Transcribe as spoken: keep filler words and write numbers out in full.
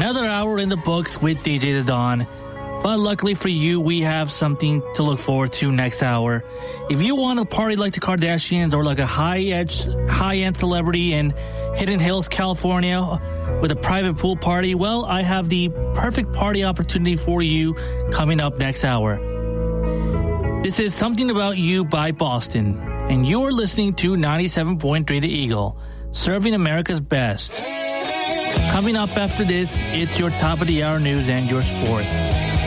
Another hour in the books with D J The Don. But luckily for you, we have something to look forward to next hour. If you want to party like the Kardashians or like a high-edge, high-end celebrity in Hidden Hills, California with a private pool party, well, I have the perfect party opportunity for you coming up next hour. This is Something About You by Boston, and you're listening to ninety-seven point three The Eagle, serving America's best. Coming up after this, it's your top of the hour news and your sport.